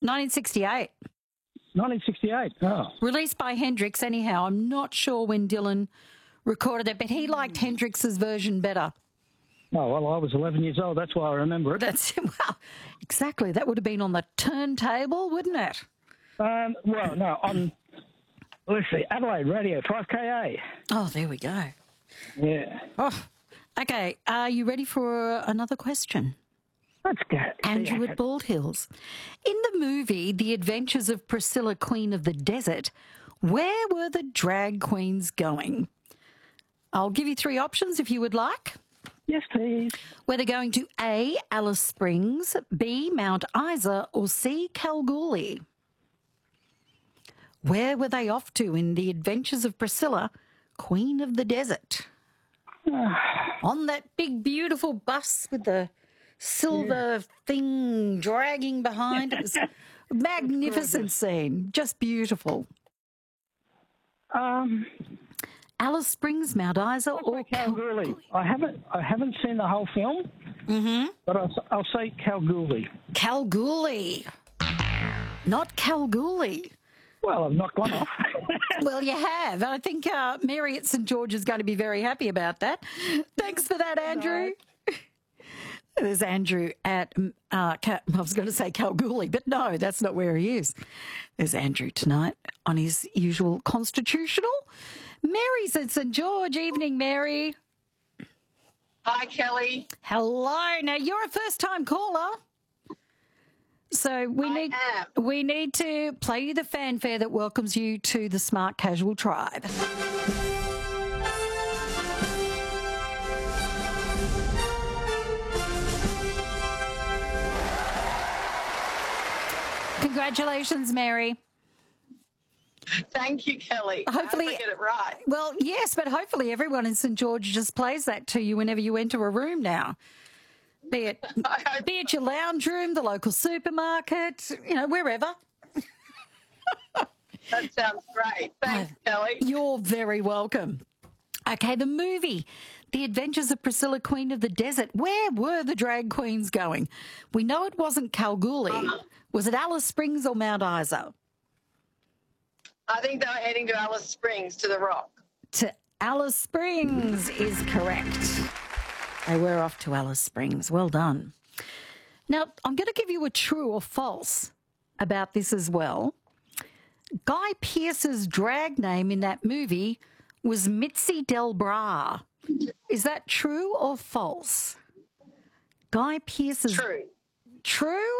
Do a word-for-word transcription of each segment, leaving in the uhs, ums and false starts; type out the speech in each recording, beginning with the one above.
nineteen sixty-eight. nineteen sixty-eight, oh. Released by Hendrix anyhow. I'm not sure when Dylan recorded it, but he liked Hendrix's version better. Oh, well, I was eleven years old. That's why I remember it. That's, well, exactly. That would have been on the turntable, wouldn't it? Um, well, no, on, let's see, Adelaide Radio, five K A. Oh, there we go. Yeah. Oh, okay. Are you ready for another question? Let's go. Andrew at Bald Hills. In the movie The Adventures of Priscilla, Queen of the Desert, where were the drag queens going? I'll give you three options if you would like. Yes, please. Were they going to A, Alice Springs, B, Mount Isa, or C, Kalgoorlie? Where were they off to in The Adventures of Priscilla, Queen of the Desert? On that big, beautiful bus with the silver yeah. thing dragging behind. It was a magnificent scene. Just beautiful. Um, Alice Springs, Mount Isa, or Kalgoorlie? Kalgoorlie? I haven't, I haven't seen the whole film, mm-hmm. but I'll, I'll say Kalgoorlie. Kalgoorlie. Not Kalgoorlie. Well, I've knocked one off. Well, you have. I think uh, Mary at St George is going to be very happy about that. Thanks for that, Andrew. No. There's Andrew at, uh, I was going to say Kalgoorlie, but no, that's not where he is. There's Andrew tonight on his usual constitutional. Mary's at St George. Evening, Mary. Hi, Kelly. Hello. Now, you're a first-time caller. So we I need am. we need to play you the fanfare that welcomes you to the Smart Casual Tribe. Congratulations, Mary. Thank you, Kelly. Hopefully, I hope I get it right. Well, yes, but hopefully everyone in St George just plays that to you whenever you enter a room now. Be it, be it your lounge room, the local supermarket, you know, wherever. That sounds great. Thanks, oh, Kelly. You're very welcome. Okay, the movie, The Adventures of Priscilla, Queen of the Desert. Where were the drag queens going? We know it wasn't Kalgoorlie. Uh, Was it Alice Springs or Mount Isa? I think they were heading to Alice Springs, to the Rock. To Alice Springs is correct. They were off to Alice Springs. Well done. Now, I'm going to give you a true or false about this as well. Guy Pearce's drag name in that movie was Mitzi Del Bra. Is that true or false? Guy Pearce's... True. True?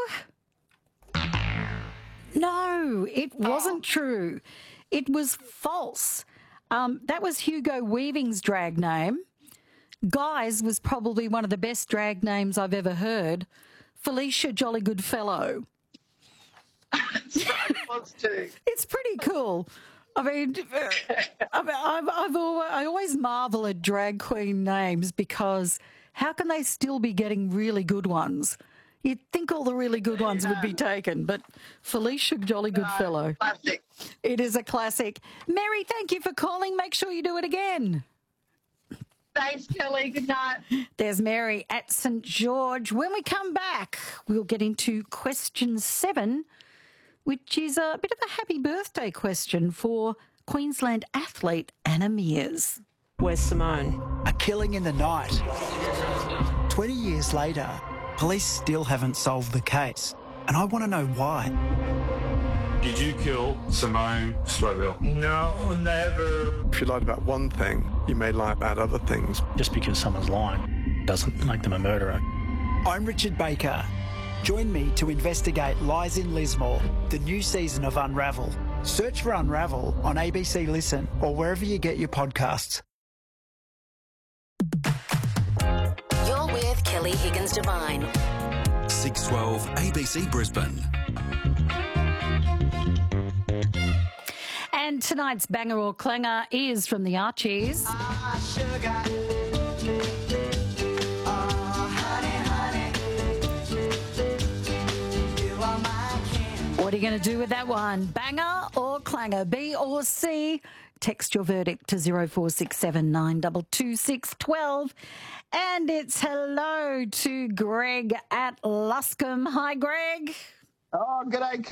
No, it wasn't oh. true. It was false. Um, that was Hugo Weaving's drag name. Guy's was probably one of the best drag names I've ever heard. Felicia Jolly Goodfellow. That's right, it was too. It's pretty cool. I mean, I mean I've, I've always, I always marvel at drag queen names because how can they still be getting really good ones? You'd think all the really good ones yeah. would be taken, but Felicia Jolly Goodfellow. No, classic. It is a classic. Mary, thank you for calling. Make sure you do it again. Thanks, Kelly. Good night. There's Mary at St George. When we come back, we'll get into question seven, which is a bit of a happy birthday question for Queensland athlete Anna Mears. Where's Simone? A killing in the night. twenty years later, police still haven't solved the case, and I want to know why. Did you kill Simone Stroville? No, never. If you lied about one thing, you may lie about other things. Just because someone's lying doesn't make them a murderer. I'm Richard Baker. Join me to investigate Lies in Lismore, the new season of Unravel. Search for Unravel on A B C Listen or wherever you get your podcasts. You're with Kelly Higgins Devine. six twelve A B C Brisbane. And tonight's banger or clanger is from the Archies. Ah, sugar. Oh, honey, honey. You are my king. What are you going to do with that one? Banger or clanger? B or C? Text your verdict to zero four six seven nine two two six one two. And it's hello to Greg at Luscombe. Hi, Greg. Oh, g'day,